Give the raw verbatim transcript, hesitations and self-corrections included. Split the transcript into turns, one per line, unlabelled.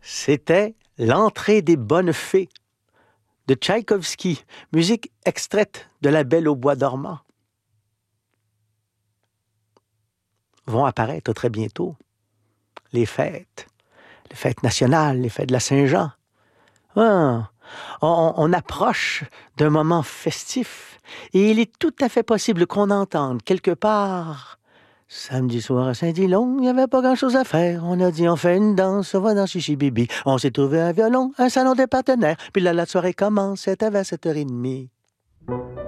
C'était L'entrée des bonnes fées de Tchaïkovski, musique extraite de La Belle au bois dormant. Vont apparaître très bientôt les fêtes, les fêtes nationales, les fêtes de la Saint-Jean. Ah, on, on approche d'un moment festif et il est tout à fait possible qu'on entende quelque part. Samedi soir à Saint-Dilon, il n'y avait pas grand-chose à faire. On a dit, on fait une danse, on va dans Chichi Bibi. On s'est trouvé un violon, un salon des partenaires. Puis là, la soirée commence, c'était vers sept heures trente.